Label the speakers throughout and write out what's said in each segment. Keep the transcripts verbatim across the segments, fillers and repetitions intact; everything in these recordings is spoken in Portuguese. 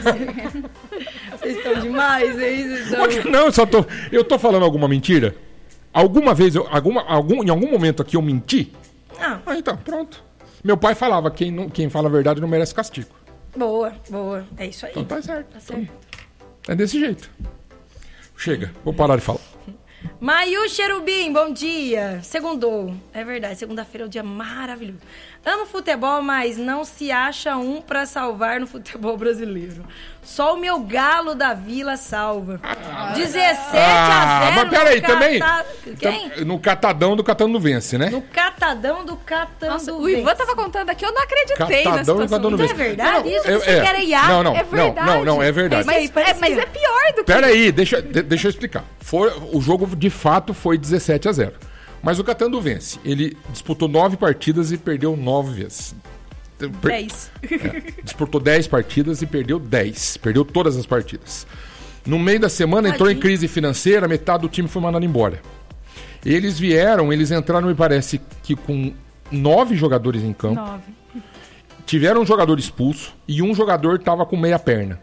Speaker 1: Vocês estão demais, hein? Vocês estão...
Speaker 2: Não, eu só tô... Eu tô falando alguma mentira? Alguma vez, eu, alguma, algum, em algum momento aqui eu menti?
Speaker 1: Não.
Speaker 2: Ah, então, pronto. Meu pai falava, quem, não, quem fala a verdade não merece castigo.
Speaker 1: Boa, boa. É isso aí.
Speaker 2: Então tá certo.
Speaker 1: Tá certo.
Speaker 2: É desse jeito. Chega, vou parar de falar.
Speaker 1: Mayu Cherubim, bom dia. Segundou. É verdade, segunda-feira é um dia maravilhoso. Amo futebol, mas não se acha um pra salvar no futebol brasileiro. Só o meu galo da Vila salva. dezessete a zero.
Speaker 2: Ah, mas peraí,
Speaker 1: no
Speaker 2: também.
Speaker 1: cata... Quem?
Speaker 2: No catadão do Catando Vence, né?
Speaker 1: No catadão do Catando
Speaker 3: Nossa, o
Speaker 1: Vence.
Speaker 3: Ivan tava contando aqui, eu não acreditei na
Speaker 2: Catadão do
Speaker 3: situação.
Speaker 2: Catando
Speaker 1: Não é
Speaker 2: Vence.
Speaker 1: verdade isso?
Speaker 2: Não,
Speaker 1: Você
Speaker 2: é,
Speaker 1: quer ir?
Speaker 2: Não, não,
Speaker 3: É verdade.
Speaker 2: não, não, é verdade.
Speaker 3: Mas,
Speaker 1: Parece
Speaker 3: é, mas
Speaker 1: que-
Speaker 3: é pior do que...
Speaker 2: Peraí, deixa, de, deixa eu explicar. Foi, o jogo, de fato, foi dezessete a zero. Mas o Catando Vence. Ele disputou nove partidas e perdeu nove vezes. Per-
Speaker 1: dez.
Speaker 2: É, disputou dez partidas e perdeu dez. Perdeu todas as partidas. No meio da semana entrou em crise financeira, metade do time foi mandado embora. Eles vieram, eles entraram, me parece que com nove jogadores em campo.
Speaker 3: Nove.
Speaker 2: Tiveram um jogador expulso e um jogador estava com meia perna.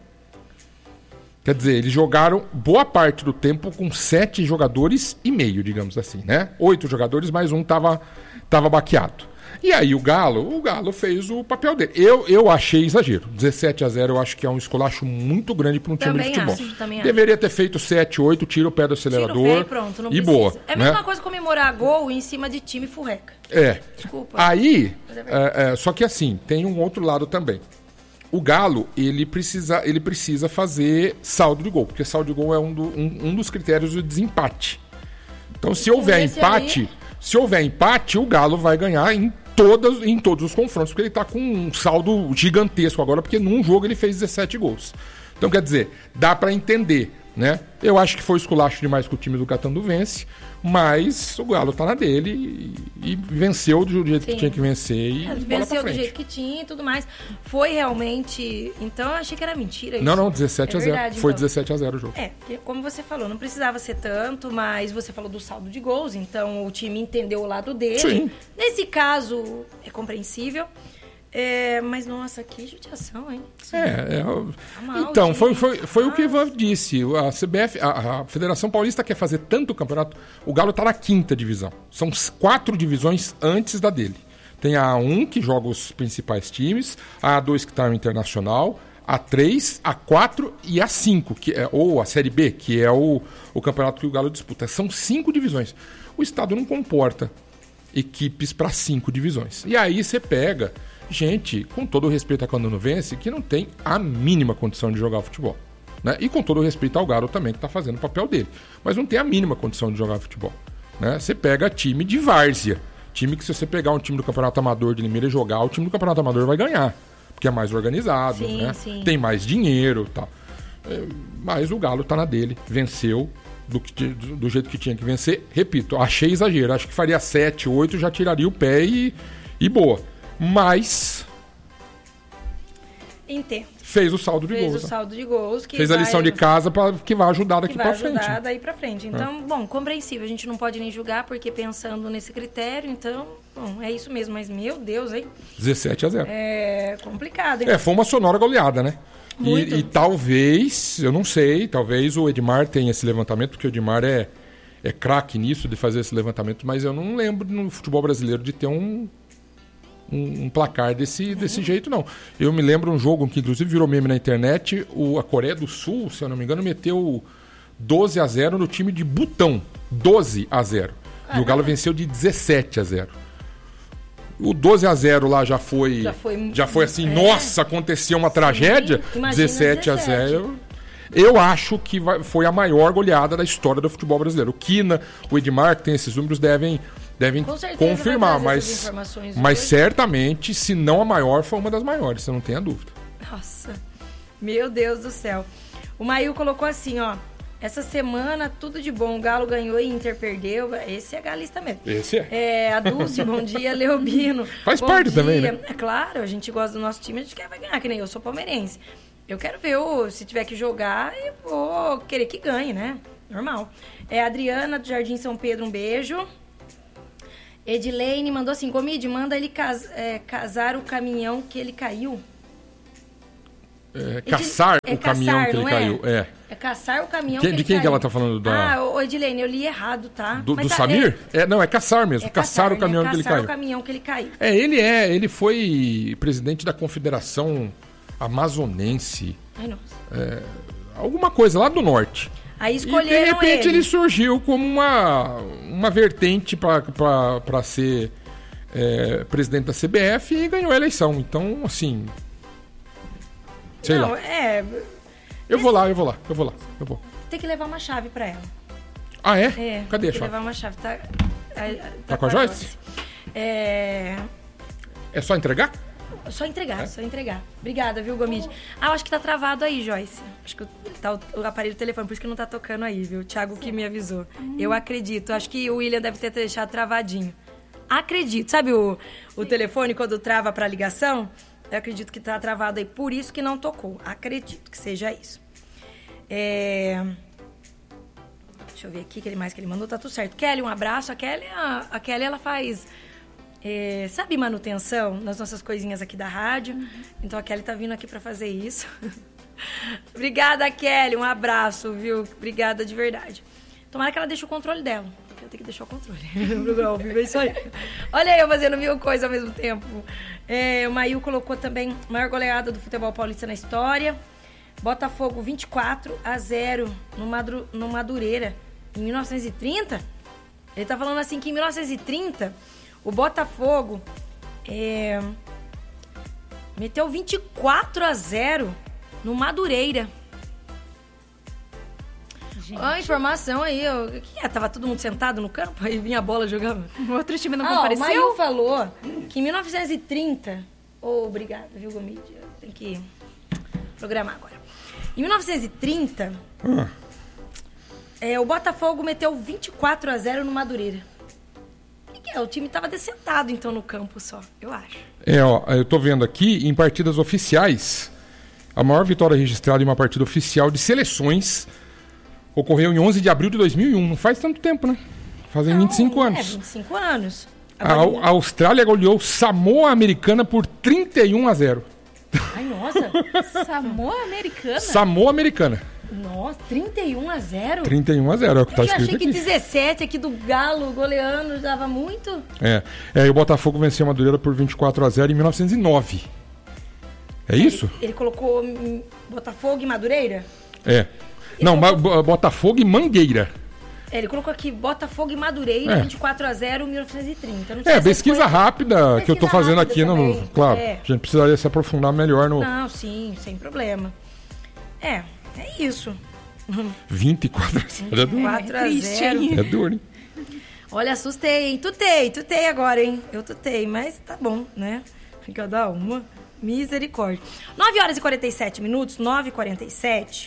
Speaker 2: Quer dizer, eles jogaram boa parte do tempo com sete jogadores e meio, digamos assim, né? Oito jogadores, mais um estava tava baqueado. E aí o Galo, o Galo fez o papel dele. Eu, eu achei exagero. dezessete a zero eu acho que é um escolacho muito grande para um time
Speaker 1: Também
Speaker 2: de futebol.
Speaker 1: acho, também
Speaker 2: Deveria ter feito sete, oito, tira o pé do
Speaker 1: Tira o
Speaker 2: acelerador
Speaker 1: pé e pronto, não
Speaker 2: e
Speaker 1: precisa.
Speaker 2: boa.
Speaker 1: É a
Speaker 2: né?
Speaker 1: mesma coisa comemorar gol em cima de time furreca.
Speaker 2: É.
Speaker 1: Desculpa.
Speaker 2: Aí,
Speaker 1: Mas é verdade.
Speaker 2: é, é, só que assim, tem um outro lado também. O Galo, ele precisa, ele precisa fazer saldo de gol, porque saldo de gol é um, do- um- um dos critérios do desempate. Então, se houver
Speaker 1: esse
Speaker 2: empate,
Speaker 1: aí-
Speaker 2: se houver empate, o Galo vai ganhar em, todas, em todos os confrontos, porque ele tá com um saldo gigantesco agora, porque num jogo ele fez dezessete gols. Então, quer dizer, dá pra entender, né? Eu acho que foi esculacho demais com o time do Catando Vence, mas o Galo tá na dele e, e venceu do jeito
Speaker 1: Sim.
Speaker 2: que tinha que vencer e
Speaker 1: É,
Speaker 2: bola pra
Speaker 1: venceu do
Speaker 2: frente.
Speaker 1: jeito que tinha e tudo mais. Foi realmente... Então eu achei que era mentira isso.
Speaker 2: Não, não, dezessete
Speaker 1: É
Speaker 2: a zero.
Speaker 1: verdade,
Speaker 2: Foi
Speaker 1: então.
Speaker 2: dezessete a zero o jogo.
Speaker 1: É, porque como você falou, não precisava ser tanto, mas você falou do saldo de gols, então o time entendeu o lado dele.
Speaker 2: Sim.
Speaker 1: Nesse caso, é compreensível. É, mas, nossa, que judiação, hein?
Speaker 2: É, é,
Speaker 1: Tá mal,
Speaker 2: então, foi,
Speaker 1: gente.
Speaker 2: foi, foi o que o
Speaker 1: Ah.
Speaker 2: Ivan disse. A C B F, a, a Federação Paulista quer fazer tanto campeonato. O Galo tá na quinta divisão. São s- quatro divisões antes da dele. Tem a A um, que joga os principais times, a A dois, que tá no Internacional, a três, a quatro e a cinco, que é, ou a Série B, que é o, o campeonato que o Galo disputa. São cinco divisões. O Estado não comporta equipes para cinco divisões. E aí você pega gente, com todo o respeito a Catando Vence, que não tem a mínima condição de jogar futebol. Né? E com todo o respeito ao Galo também, que está fazendo o papel dele. Mas não tem a mínima condição de jogar futebol. Né? Você pega time de várzea. Time que, se você pegar um time do Campeonato Amador de Limeira e jogar, o time do Campeonato Amador vai ganhar. Porque é mais organizado,
Speaker 1: Sim,
Speaker 2: né?
Speaker 1: sim.
Speaker 2: Tem mais dinheiro e tal. É, mas o Galo tá na dele, venceu do, que, ti- do, do jeito que tinha que vencer. Repito, achei exagero. Acho que faria sete, oito, já tiraria o pé e, e boa. Mas
Speaker 1: Entendo.
Speaker 2: fez o saldo de
Speaker 1: Fez
Speaker 2: gols.
Speaker 1: o
Speaker 2: né?
Speaker 1: saldo de gols. Que
Speaker 2: Fez a
Speaker 1: vai-
Speaker 2: lição de casa pra, que vai ajudar daqui
Speaker 1: que vai
Speaker 2: pra
Speaker 1: ajudar
Speaker 2: frente. né?
Speaker 1: daí pra frente. Então, bom, compreensível. A gente não pode nem julgar, porque pensando nesse critério, então, bom, é isso mesmo. Mas, meu Deus, hein?
Speaker 2: dezessete a zero.
Speaker 1: É complicado, hein?
Speaker 2: É, foi uma sonora goleada, né?
Speaker 1: Muito.
Speaker 2: E, e talvez, eu não sei, talvez o Edmar tenha esse levantamento, porque o Edmar é, é craque nisso, de fazer esse levantamento, mas eu não lembro no futebol brasileiro de ter um, um, um placar desse, desse jeito, não. Eu me lembro um jogo que inclusive virou meme na internet, o, a Coreia do Sul, se eu não me engano, meteu doze a zero no time de Butão. doze a zero. E o Galo venceu de dezessete a zero. O doze a zero lá já foi.
Speaker 1: Já foi-
Speaker 2: já foi assim,
Speaker 1: é.
Speaker 2: nossa, aconteceu uma tragédia.
Speaker 1: imagina
Speaker 2: dezessete a
Speaker 1: dezessete.
Speaker 2: zero. Eu acho que vai- foi a maior goleada da história do futebol brasileiro. O Kina, o Edmar, que tem esses números, devem, devem
Speaker 1: Com certeza vai
Speaker 2: confirmar.
Speaker 1: trazer essas
Speaker 2: Mas,
Speaker 1: informações
Speaker 2: mas
Speaker 1: hoje.
Speaker 2: certamente, se não a maior, foi uma das maiores, você não tenha dúvida.
Speaker 1: Nossa, meu Deus do céu. O Mail colocou assim, ó. Essa semana, tudo de bom. O Galo ganhou e Inter perdeu. Esse é galista mesmo.
Speaker 2: Esse é.
Speaker 1: É, a Dulce, bom dia. Leobino.
Speaker 2: Faz
Speaker 1: bom
Speaker 2: parte
Speaker 1: dia.
Speaker 2: também, né?
Speaker 1: É claro, a gente gosta do nosso time, a gente quer vai ganhar, que nem eu sou palmeirense. Eu quero ver, o, se tiver que jogar, eu vou querer que ganhe, né? Normal. É, Adriana, do Jardim São Pedro, um beijo. Edilene mandou assim, Comide, manda ele cas- é, casar o caminhão que ele caiu.
Speaker 2: É, caçar
Speaker 1: é
Speaker 2: o
Speaker 1: caçar,
Speaker 2: caminhão que ele
Speaker 1: não
Speaker 2: caiu.
Speaker 1: É?
Speaker 2: É.
Speaker 1: É caçar o caminhão
Speaker 2: Quem,
Speaker 1: que
Speaker 2: de
Speaker 1: ele
Speaker 2: quem
Speaker 1: caiu.
Speaker 2: que ela tá falando? Da...
Speaker 1: Ah, ô Edilene, eu li errado, tá?
Speaker 2: Do,
Speaker 1: Mas
Speaker 2: do
Speaker 1: tá,
Speaker 2: Samir? É... É, não, é caçar mesmo.
Speaker 1: É
Speaker 2: caçar,
Speaker 1: caçar
Speaker 2: o caminhão
Speaker 1: né?
Speaker 2: que ele
Speaker 1: caçar
Speaker 2: caiu.
Speaker 1: o caminhão que ele caiu.
Speaker 2: É, ele é. Ele foi presidente da Confederação Amazonense.
Speaker 1: Ai, nossa.
Speaker 2: É, alguma coisa lá do norte.
Speaker 1: Aí
Speaker 2: E
Speaker 1: escolheram
Speaker 2: de repente ele,
Speaker 1: ele.
Speaker 2: surgiu como uma, uma vertente para ser é, presidente da C B F e ganhou a eleição. Então, assim... Sei
Speaker 1: Não,
Speaker 2: lá.
Speaker 1: é...
Speaker 2: Eu vou lá, eu vou lá, eu vou lá. Eu vou.
Speaker 1: Tem que levar uma chave pra ela.
Speaker 2: Ah, é?
Speaker 1: É.
Speaker 2: Cadê a
Speaker 1: tem que
Speaker 2: chave?
Speaker 1: levar uma chave. Tá, tá,
Speaker 2: Tá com a Joyce?
Speaker 1: É...
Speaker 2: É só entregar?
Speaker 1: Só entregar, é? só entregar. Obrigada, viu, Gomide? Ah, eu acho que tá travado aí, Joyce. Acho que tá o, o aparelho do telefone, por isso que não tá tocando aí, viu? O Thiago que me avisou. Hum. Eu acredito. Acho que o William deve ter deixado travadinho. Acredito. Sabe o, o telefone quando trava pra ligação? Eu acredito que tá travado aí. Por isso que não tocou. Acredito que seja isso. É... Deixa eu ver aqui o que mais que ele mandou. Tá tudo certo. Kelly, um abraço. A Kelly, a, a Kelly ela faz... É, sabe manutenção nas nossas coisinhas aqui da rádio? Uhum. Então a Kelly tá vindo aqui pra fazer isso. Obrigada, Kelly. Um abraço, viu? Obrigada de verdade. Tomara que ela deixe o controle dela. Eu tenho que deixar o controle. É isso aí. Olha aí, eu fazendo mil coisas ao mesmo tempo. É, o Mail colocou também maior goleada do futebol paulista na história. Botafogo vinte e quatro a zero no, Madru, no Madureira em mil novecentos e trinta. Ele tá falando assim que em mil novecentos e trinta... O Botafogo é, meteu vinte e quatro a zero no Madureira. Gente. Ó, a informação aí. O que é? Tava todo mundo sentado no campo? Aí vinha a bola jogando.
Speaker 3: O outro time não
Speaker 1: ah,
Speaker 3: compareceu?
Speaker 1: O Maio falou que em mil novecentos e trinta... Oh, obrigada, viu, Gomide? Tem que programar agora. Em mil novecentos e trinta, hum. é, o Botafogo meteu vinte e quatro a zero no Madureira. É, o time estava dessentado, então, no campo só, eu acho.
Speaker 2: É, ó, eu tô vendo aqui, em partidas oficiais, a maior vitória registrada em uma partida oficial de seleções ocorreu em onze de abril de dois mil e um. Não faz tanto tempo, né? Fazem Não, vinte e cinco anos.
Speaker 1: É, vinte e cinco anos.
Speaker 2: A, a Austrália goleou Samoa Americana por trinta e um a zero.
Speaker 1: Ai, nossa.
Speaker 3: Samoa Americana?
Speaker 2: Samoa Americana.
Speaker 1: Nossa, trinta e um a zero?
Speaker 2: trinta e um a zero, é o que tá escrito aqui.
Speaker 1: Eu achei que dezessete aqui do Galo goleando dava muito.
Speaker 2: É, é, e o Botafogo venceu a Madureira por vinte e quatro a zero em mil novecentos e nove. É isso?
Speaker 1: Ele, ele colocou Botafogo e Madureira?
Speaker 2: É. Ele Não, colocou... Botafogo e Mangueira.
Speaker 1: É, ele colocou aqui Botafogo e Madureira, é. vinte e quatro a zero em mil novecentos e trinta. Não sei
Speaker 2: é, pesquisa foi... rápida pesquisa que eu tô fazendo aqui. No, claro,
Speaker 1: é.
Speaker 2: a gente precisaria se aprofundar melhor no...
Speaker 1: Não, sim, sem problema. É... É isso.
Speaker 2: vinte e quatro a zero.
Speaker 1: vinte e quatro a zero.
Speaker 2: É duro, hein?
Speaker 1: Olha, assustei, hein? Tutei, tutei agora, hein? Eu tutei, mas tá bom, né? Cada uma. Misericórdia. nove horas e quarenta e sete minutos, nove e quarenta e sete.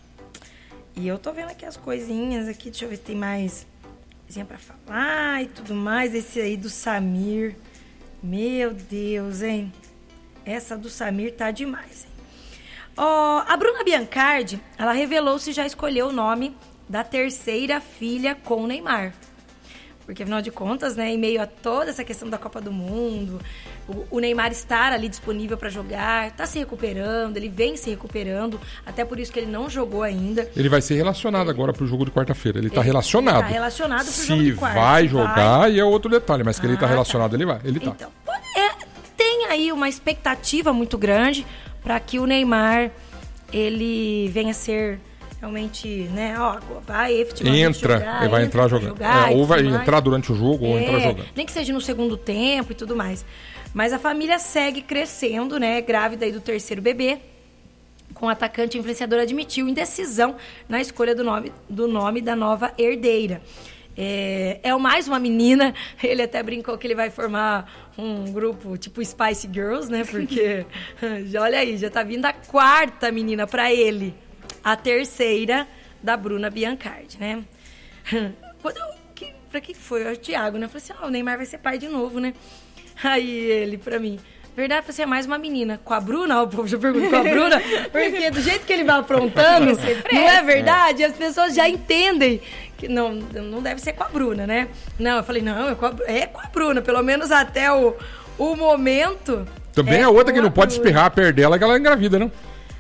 Speaker 1: E eu tô vendo aqui as coisinhas aqui. Deixa eu ver se tem mais coisinha pra falar e tudo mais. Esse aí do Samir. Meu Deus, hein? Essa do Samir tá demais, hein? Oh, a Bruna Biancardi, ela revelou se já escolheu o nome da terceira filha com o Neymar. Porque, afinal de contas, né, em meio a toda essa questão da Copa do Mundo, o, o Neymar estar ali disponível para jogar, tá se recuperando, ele vem se recuperando, até por isso que ele não jogou ainda.
Speaker 2: Ele vai ser relacionado ele, agora pro jogo de quarta-feira. Ele, ele tá relacionado. Ele
Speaker 1: tá relacionado pro
Speaker 2: se
Speaker 1: jogo de quarta.
Speaker 2: Vai jogar, vai... e é outro detalhe, mas que ah, ele tá relacionado,
Speaker 1: tá.
Speaker 2: ele vai. Ele tá.
Speaker 1: Então, é, tem aí uma expectativa muito grande para que o Neymar, ele venha a ser realmente, né, ó, vai efetivamente
Speaker 2: entra,
Speaker 1: jogar,
Speaker 2: ele vai
Speaker 1: entra
Speaker 2: entrar jogando.
Speaker 1: Jogar,
Speaker 2: é, ou vai
Speaker 1: mais.
Speaker 2: entrar durante o jogo, é, ou entrar jogando.
Speaker 1: Nem que seja no segundo tempo e tudo mais. Mas a família segue crescendo, né, grávida aí do terceiro bebê, com o atacante influenciador admitiu indecisão na escolha do nome, do nome da nova herdeira. É, é mais uma menina, ele até brincou que ele vai formar um grupo tipo Spice Girls, né? Porque, olha aí, já tá vindo a quarta menina pra ele. A terceira da Bruna Biancardi, né? Quando eu, que, pra que foi? O Thiago, né? Eu falei assim, ó, oh, o Neymar vai ser pai de novo, né? Aí ele, pra mim, verdade, você é mais uma menina. Com a Bruna, ó, o povo já perguntou com a Bruna, porque do jeito que ele vai aprontando, não é verdade? As pessoas já entendem que não, não deve ser com a Bruna, né? Não, eu falei, não, é com a, é com a Bruna, pelo menos até o, o momento.
Speaker 2: Também
Speaker 1: é
Speaker 2: a outra que não
Speaker 1: a
Speaker 2: pode espirrar perto dela, que ela é engravida, não?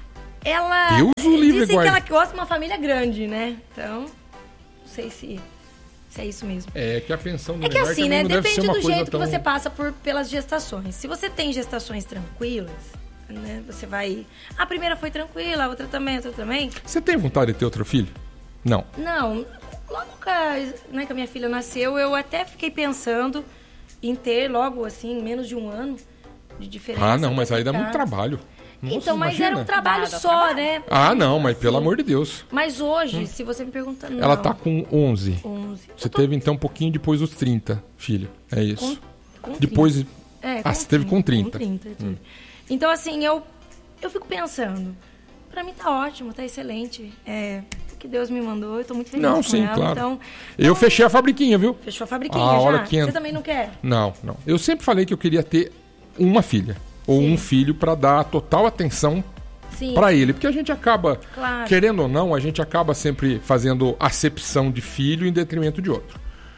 Speaker 1: ela...
Speaker 2: Deus o livre,
Speaker 1: dizem
Speaker 2: guarde.
Speaker 1: que ela gosta de uma família grande, né? Então, não sei se, se é isso mesmo.
Speaker 2: É que a pensão do
Speaker 1: É que
Speaker 2: menor
Speaker 1: assim,
Speaker 2: também
Speaker 1: né?
Speaker 2: não deve ser
Speaker 1: Depende
Speaker 2: uma
Speaker 1: do
Speaker 2: coisa
Speaker 1: jeito
Speaker 2: tão...
Speaker 1: que você passa por, pelas gestações. Se você tem gestações tranquilas, né? Você vai... A primeira foi tranquila, a outra também, a outra também.
Speaker 2: Você tem vontade de ter outro filho? Não.
Speaker 1: Não, logo que a, né, que a minha filha nasceu, eu até fiquei pensando em ter logo, assim, menos de um ano de diferença.
Speaker 2: Ah, não, mas
Speaker 1: pra
Speaker 2: aí dá
Speaker 1: ficar.
Speaker 2: muito trabalho. Nossa,
Speaker 1: Então, mas
Speaker 2: imagina.
Speaker 1: era um trabalho
Speaker 3: Dá, dá
Speaker 1: só,
Speaker 3: trabalho.
Speaker 1: né?
Speaker 2: Ah, não, mas pelo
Speaker 1: Assim,
Speaker 2: amor de Deus.
Speaker 1: Mas hoje, se você me pergunta, não.
Speaker 2: Ela tá com onze.
Speaker 1: onze.
Speaker 2: Você
Speaker 1: Eu tô
Speaker 2: teve, então, um pouquinho depois dos trinta, filho. É isso.
Speaker 1: com
Speaker 2: Depois...
Speaker 1: trinta. É,
Speaker 2: Ah, você teve com trinta.
Speaker 1: Com trinta. eu tive. Então, assim, eu, eu fico pensando, pra mim tá ótimo, tá excelente. É, o que Deus me mandou, eu tô muito feliz
Speaker 2: Não,
Speaker 1: com
Speaker 2: sim,
Speaker 1: ela.
Speaker 2: claro.
Speaker 1: Então,
Speaker 2: Eu fechei a fabriquinha, viu?
Speaker 1: fechou a fabriquinha
Speaker 2: A
Speaker 1: já.
Speaker 2: hora que
Speaker 1: Você
Speaker 2: entra-
Speaker 1: também não quer?
Speaker 2: Não, não. Eu sempre falei que eu queria ter uma filha. Ou
Speaker 1: Sim.
Speaker 2: um filho pra dar total atenção
Speaker 1: Sim.
Speaker 2: pra ele. Porque a gente acaba,
Speaker 1: Claro.
Speaker 2: querendo ou não, a gente acaba sempre fazendo acepção de filho em detrimento de outro.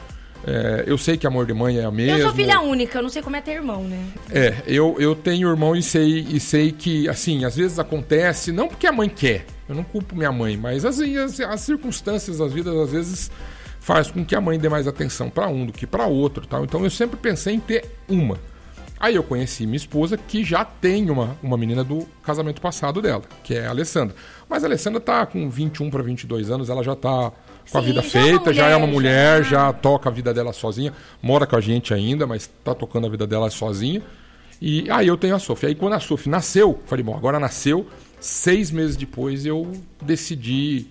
Speaker 2: É, eu sei que amor de mãe é a mesma.
Speaker 1: Eu sou filha única, eu não sei como é ter irmão, né?
Speaker 2: É, eu, eu tenho irmão e sei, e sei que, assim, às vezes acontece, não porque a mãe quer, eu não culpo minha mãe, mas assim, as, as circunstâncias das vidas, às vezes, faz com que a mãe dê mais atenção pra um do que pra outro, tal. Então eu sempre pensei em ter uma. Aí eu conheci minha esposa, que já tem uma, uma menina do casamento passado dela, que é a Alessandra. Mas a Alessandra tá com vinte e um para vinte e dois anos, ela já tá com a
Speaker 1: Sim,
Speaker 2: vida
Speaker 1: já é uma
Speaker 2: feita, já é uma mulher,
Speaker 1: mulher,
Speaker 2: já...
Speaker 1: já-
Speaker 2: toca a vida dela sozinha, mora com a gente ainda, mas tá tocando a vida dela sozinha. E aí eu tenho a Sophie. Aí quando a Sophie nasceu, falei, bom, agora nasceu, seis meses depois eu decidi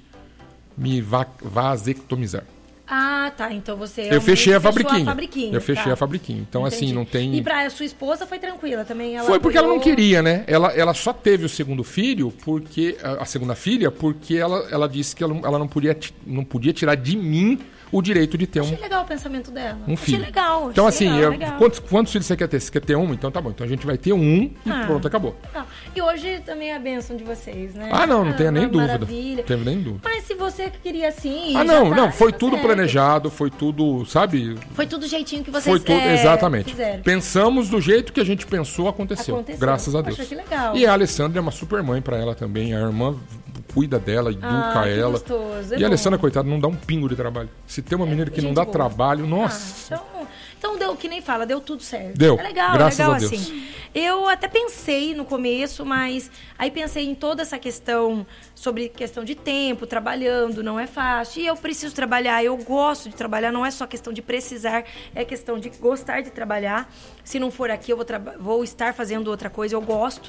Speaker 2: me va vasectomizar.
Speaker 1: Ah, tá. Então você
Speaker 2: Eu
Speaker 1: realmente
Speaker 2: fechei a
Speaker 1: fechou
Speaker 2: fabriquinha.
Speaker 1: fabriquinha,
Speaker 2: Eu fechei
Speaker 1: tá.
Speaker 2: a fabriquinha. Então,
Speaker 1: Entendi.
Speaker 2: assim, não tem...
Speaker 1: E pra sua esposa foi tranquila também? Ela
Speaker 2: Foi porque ela não
Speaker 1: apoiou?
Speaker 2: queria, né? Ela, ela só teve o segundo filho, porque a a segunda filha, porque ela, ela disse que ela, ela não, podia, ti- não podia tirar de mim o direito de ter um,
Speaker 1: Achei legal o pensamento dela.
Speaker 2: um filho.
Speaker 1: Achei legal.
Speaker 2: Então,
Speaker 1: achei
Speaker 2: assim,
Speaker 1: legal,
Speaker 2: eu-
Speaker 1: legal.
Speaker 2: quantos, quantos filhos você quer ter? Você quer ter um? Então tá bom. Então a gente vai ter um e
Speaker 1: Ah.
Speaker 2: pronto, acabou.
Speaker 1: Não. E hoje também é a bênção de vocês, né?
Speaker 2: Ah, não, não tenha nem
Speaker 1: uma
Speaker 2: dúvida.
Speaker 1: Maravilha.
Speaker 2: Não teve nem dúvida.
Speaker 1: Mas se você queria assim...
Speaker 2: Ah,
Speaker 1: já
Speaker 2: não,
Speaker 1: tá,
Speaker 2: não, foi
Speaker 1: tá
Speaker 2: tudo
Speaker 1: certo.
Speaker 2: planejado, foi tudo, sabe?
Speaker 1: Foi tudo do jeitinho que vocês
Speaker 2: Foi tudo,
Speaker 1: é,
Speaker 2: exatamente.
Speaker 1: fizeram.
Speaker 2: Pensamos do jeito que a gente pensou, aconteceu.
Speaker 1: Aconteceu.
Speaker 2: Graças a Deus.
Speaker 1: Poxa, que legal.
Speaker 2: E a Alessandra é uma super mãe pra ela também. A irmã cuida dela, educa
Speaker 1: Ah, que
Speaker 2: ela.
Speaker 1: gostoso, é
Speaker 2: e a
Speaker 1: bom.
Speaker 2: Alessandra, coitada, não dá um pingo de trabalho. Se tem uma menina que não
Speaker 1: gente
Speaker 2: dá
Speaker 1: boa.
Speaker 2: trabalho,
Speaker 1: Ah,
Speaker 2: nossa.
Speaker 1: então, então deu, que nem fala, deu tudo certo.
Speaker 2: Deu,
Speaker 1: É legal,
Speaker 2: graças
Speaker 1: legal
Speaker 2: a Deus.
Speaker 1: assim. Eu até pensei no começo, mas aí pensei em toda essa questão sobre questão de tempo, trabalhando, não é fácil. E eu preciso trabalhar, eu gosto de trabalhar, não é só questão de precisar, é questão de gostar de trabalhar. Se não for aqui, eu vou, traba- vou estar fazendo outra coisa, eu gosto.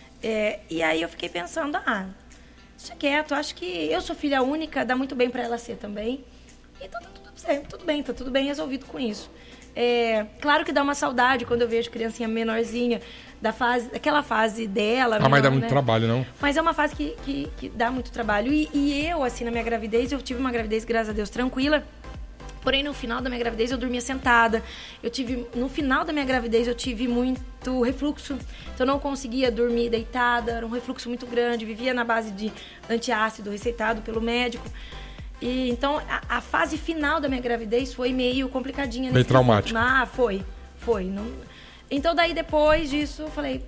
Speaker 1: É, e aí eu fiquei pensando, ah, deixa quieto, acho que eu sou filha única, dá muito bem pra ela ser também. Então tá tudo certo, tudo bem, tá tudo bem resolvido com isso. É, claro que dá uma saudade quando eu vejo criancinha menorzinha, da fase, daquela fase dela.
Speaker 2: Ah, mas
Speaker 1: menor,
Speaker 2: dá muito
Speaker 1: né?
Speaker 2: trabalho, não?
Speaker 1: Mas é uma fase que, que, que dá muito trabalho. E, e eu, assim, na minha gravidez, eu tive uma gravidez, graças a Deus, tranquila. Porém, no final da minha gravidez, eu dormia sentada. Eu tive, no final da minha gravidez, eu tive muito refluxo. Então, eu não conseguia dormir deitada. Era um refluxo muito grande. Vivia na base de antiácido receitado pelo médico. E, então, a, a fase final da minha gravidez foi meio complicadinha.
Speaker 2: Meio
Speaker 1: nesse
Speaker 2: traumática.
Speaker 1: quesito. Ah, foi. Foi. Não... Então, daí, depois disso, eu falei...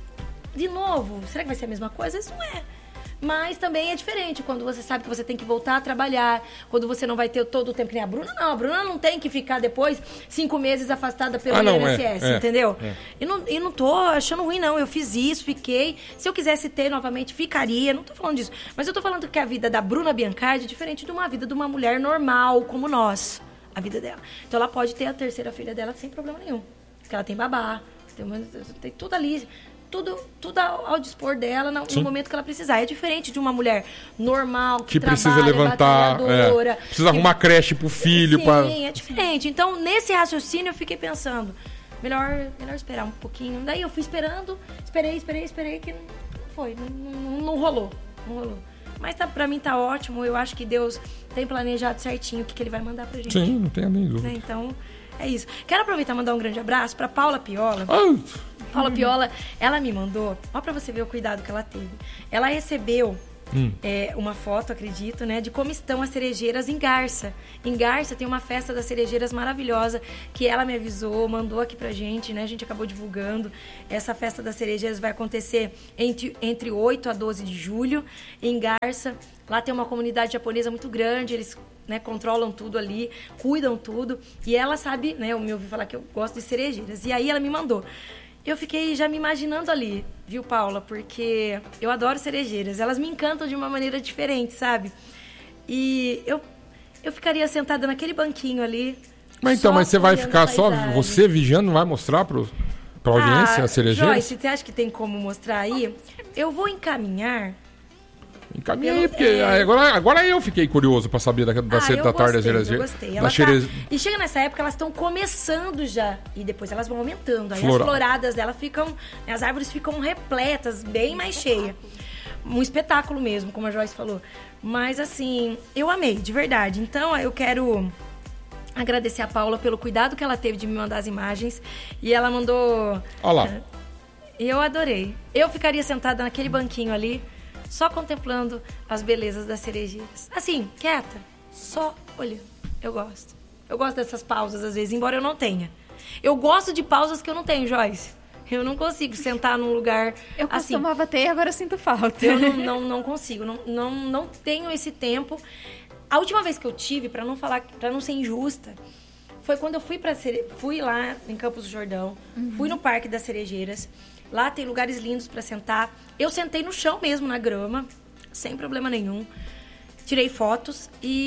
Speaker 1: De novo, será que vai ser a mesma coisa? Isso não é. Mas também é diferente quando você sabe que você tem que voltar a trabalhar, quando você não vai ter todo o tempo que nem a Bruna. Não, a Bruna não tem que ficar depois cinco meses afastada pelo
Speaker 2: Ah, não,
Speaker 1: I N S S,
Speaker 2: é, é,
Speaker 1: entendeu?
Speaker 2: é.
Speaker 1: E não, e não tô achando ruim, não. Eu fiz isso, fiquei. Se eu quisesse ter novamente, ficaria. Não tô falando disso. Mas eu tô falando que a vida da Bruna Biancardi é diferente de uma vida de uma mulher normal, como nós. A vida dela. Então ela pode ter a terceira filha dela sem problema nenhum. Porque ela tem babá, tem, uma, tem tudo ali. Tudo, tudo ao, ao dispor dela no, no momento que ela precisar. É diferente de uma mulher normal, que,
Speaker 2: Que precisa
Speaker 1: trabalha,
Speaker 2: levantar,
Speaker 1: batalhadora,
Speaker 2: é, precisa
Speaker 1: que-
Speaker 2: arrumar creche pro filho.
Speaker 1: Sim,
Speaker 2: pra...
Speaker 1: é diferente. Então, nesse raciocínio, eu fiquei pensando, melhor, melhor esperar um pouquinho. Daí eu fui esperando, esperei, esperei, esperei, que não foi, não, não, não rolou, não rolou. Mas tá, pra mim tá ótimo, eu acho que Deus tem planejado certinho o que, que Ele vai mandar pra gente.
Speaker 2: Sim, não tenho nem dúvida.
Speaker 1: Né? Então, é isso. Quero aproveitar e mandar um grande abraço pra Paula Piola.
Speaker 2: Ah,
Speaker 1: Paula Piola, ela me mandou, ó pra você ver o cuidado que ela teve. Ela recebeu
Speaker 2: hum.
Speaker 1: é, uma foto, acredito, né, de como estão as cerejeiras em Garça. Em Garça tem uma festa das cerejeiras maravilhosa, que ela me avisou, mandou aqui pra gente, né, a gente acabou divulgando. Essa festa das cerejeiras vai acontecer entre, entre oito a doze de julho, em Garça. Lá tem uma comunidade japonesa muito grande, eles, né, controlam tudo ali, cuidam tudo. E ela sabe, né, eu me ouvi falar que eu gosto de cerejeiras. E aí ela me mandou. Eu fiquei já me imaginando ali, viu, Paula? Porque eu adoro cerejeiras. Elas me encantam de uma maneira diferente, sabe? E eu, eu ficaria sentada naquele banquinho ali.
Speaker 2: Mas então, mas você vai ficar só você vigiando, não vai mostrar para a audiência
Speaker 1: ah,
Speaker 2: as cerejeiras?
Speaker 1: Joyce, você acha que tem como mostrar aí? Eu vou encaminhar...
Speaker 2: Encaminha aí, porque é... agora, agora eu fiquei curioso para saber da, da,
Speaker 1: ah,
Speaker 2: da tarde das
Speaker 1: cerejeiras. Eu gostei, eu gostei. Tá... E chega nessa época, elas estão começando já. E depois elas vão aumentando. Aí Floral. As floradas dela ficam... As árvores ficam repletas, bem mais cheias. Um espetáculo mesmo, como a Joyce falou. Mas assim, eu amei, de verdade. Então, eu quero agradecer a Paula pelo cuidado que ela teve de me mandar as imagens. E ela mandou...
Speaker 2: Olha lá.
Speaker 1: E eu adorei. Eu ficaria sentada naquele banquinho ali... Só contemplando as belezas das cerejeiras. Assim, quieta, só olhando. Eu gosto. Eu gosto dessas pausas, às vezes, embora eu não tenha. Eu gosto de pausas que eu não tenho, Joyce. Eu não consigo sentar num lugar
Speaker 3: eu
Speaker 1: assim. Eu
Speaker 3: costumava ter e agora eu sinto falta.
Speaker 1: Eu não, não, não consigo, não, não, não tenho esse tempo. A última vez que eu tive, para não falar, para não ser injusta, foi quando eu fui, pra, fui lá em Campos do Jordão, uhum. fui no Parque das Cerejeiras. Lá tem lugares lindos para sentar. Eu sentei no chão mesmo, na grama, sem problema nenhum. Tirei fotos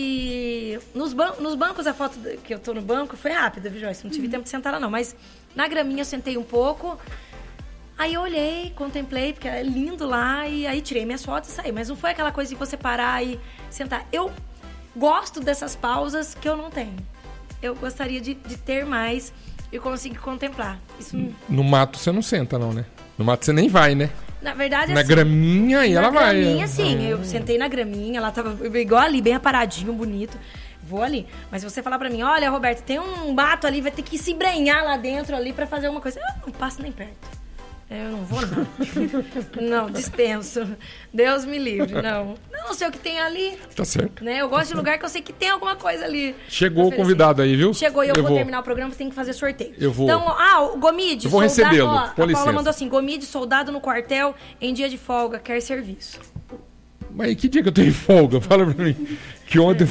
Speaker 1: e nos, ban nos bancos, a foto que eu tô no banco foi rápida, viu, Joyce? Não tive uhum. tempo de sentar lá, não. Mas na graminha eu sentei um pouco. Aí eu olhei, contemplei, porque é lindo lá. E aí tirei minhas fotos e saí. Mas não foi aquela coisa de você parar e sentar. Eu gosto dessas pausas que eu não tenho. Eu gostaria de, de ter mais... e conseguir contemplar. Isso...
Speaker 2: No mato você não senta, não, né? No mato você nem vai, né?
Speaker 1: Na verdade,
Speaker 2: Na
Speaker 1: assim,
Speaker 2: graminha e ela vai.
Speaker 1: Na graminha, sim. Hum. Eu sentei na graminha, ela tava igual ali, bem aparadinho, bonito. Vou ali. Mas se você falar pra mim, olha, Roberto, tem um mato ali, vai ter que se embrenhar lá dentro ali pra fazer alguma coisa. Eu não passo nem perto. Eu não vou, não. Não, dispenso. Deus me livre, não. Não sei o que tem ali.
Speaker 2: Tá certo.
Speaker 1: Né? Eu gosto de lugar que eu sei que tem alguma coisa ali.
Speaker 2: Chegou o convidado aí, viu?
Speaker 1: Chegou e eu, eu vou, vou terminar o programa, tem que fazer sorteio.
Speaker 2: Eu vou.
Speaker 1: Então, ah, o Gomide,
Speaker 2: eu vou
Speaker 1: soldado...
Speaker 2: recebê-lo,
Speaker 1: ó,
Speaker 2: com
Speaker 1: a
Speaker 2: licença.
Speaker 1: Paula mandou assim, Gomide, soldado no quartel, em dia de folga, quer serviço.
Speaker 2: Mas que dia que eu tenho folga? Fala pra mim. Que ontem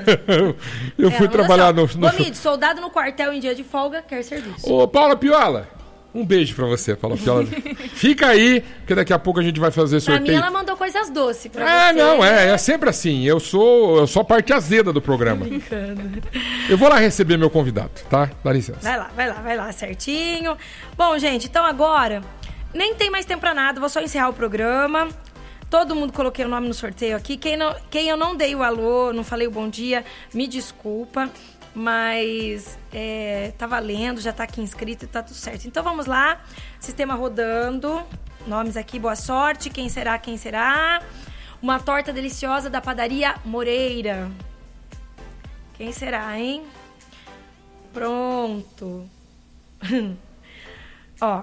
Speaker 2: eu fui é, trabalhar
Speaker 1: assim,
Speaker 2: no... no...
Speaker 1: Gomide, soldado no quartel, em dia de folga, quer serviço.
Speaker 2: Ô, Paula Piola. Um beijo pra você, Paula Piola. Fica aí, porque daqui a pouco a gente vai fazer sorteio.
Speaker 1: Pra mim, ela mandou coisas doces pra
Speaker 2: é,
Speaker 1: você.
Speaker 2: É, não, é, é sempre assim. Eu sou, eu sou a parte azeda do programa.
Speaker 1: Brincando.
Speaker 2: Eu vou lá receber meu convidado, tá? Dá licença.
Speaker 1: Vai lá, vai lá, vai lá, certinho. Bom, gente, então agora, nem tem mais tempo pra nada, vou só encerrar o programa. Todo mundo coloquei o nome no sorteio aqui. Quem, não, quem eu não dei o alô, não falei o bom dia, me desculpa. Mas é, tá valendo, já tá aqui inscrito e tá tudo certo. Então vamos lá, sistema rodando, nomes aqui, boa sorte, quem será, quem será? Uma torta deliciosa da padaria Moreira. Quem será, hein? Pronto. Ó,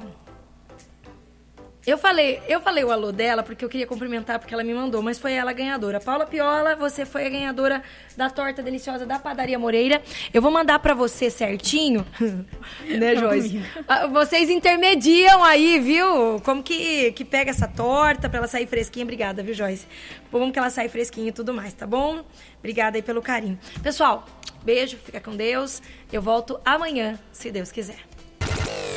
Speaker 1: eu falei, eu falei o alô dela porque eu queria cumprimentar porque ela me mandou, mas foi ela a ganhadora. Paula Piola, você foi a ganhadora da torta deliciosa da padaria Moreira. Eu vou mandar pra você certinho, né, Joyce? Vocês intermediam aí, viu? Como que, que pega essa torta pra ela sair fresquinha. Obrigada, viu, Joyce? Como que ela sai fresquinha e tudo mais, tá bom? Obrigada aí pelo carinho. Pessoal, beijo, fica com Deus. Eu volto amanhã, se Deus quiser.